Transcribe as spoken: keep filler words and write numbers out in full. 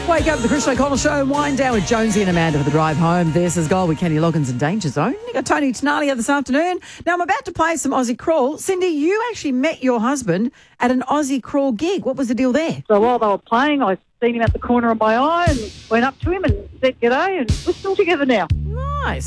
Wake up, the Christian O'Connell Show, wind down with Jonesy and Amanda for the drive home. This is Gold with Kenny Loggins and Danger Zone. You got Tony Tenalia this afternoon. Now, I'm about to play some Aussie Crawl. Cindy, you actually met your husband at an Aussie Crawl gig. What was the deal there? So while they were playing, I seen him at the corner of my eye and went up to him and said g'day, and we're still together now. Nice.